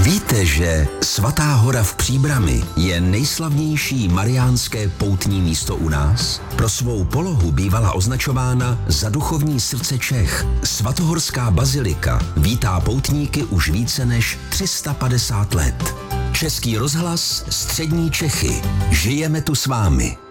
Víte, že Svatá hora v Příbrami je nejslavnější mariánské poutní místo u nás? Pro svou polohu bývala označována za duchovní srdce Čech. Svatohorská bazilika vítá poutníky už více než 350 let. Český rozhlas, Střední Čechy. Žijeme tu s vámi.